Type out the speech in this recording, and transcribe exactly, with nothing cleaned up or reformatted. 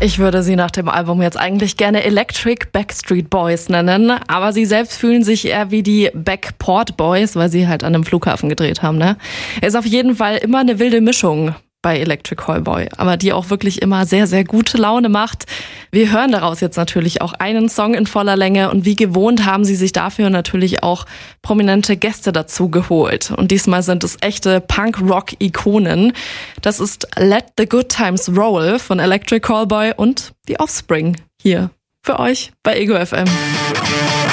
Ich würde sie nach dem Album jetzt eigentlich gerne Electric Backstreet Boys nennen, aber sie selbst fühlen sich eher wie die Backport Boys, weil sie halt an einem Flughafen gedreht haben, ne? Ist auf jeden Fall immer eine wilde Mischung bei Electric Callboy, aber die auch wirklich immer sehr, sehr gute Laune macht. Wir hören daraus jetzt natürlich auch einen Song in voller Länge und wie gewohnt haben sie sich dafür natürlich auch prominente Gäste dazu geholt. Und diesmal sind es echte Punk-Rock-Ikonen. Das ist Let the Good Times Roll von Electric Callboy und The Offspring hier für euch bei Ego F M.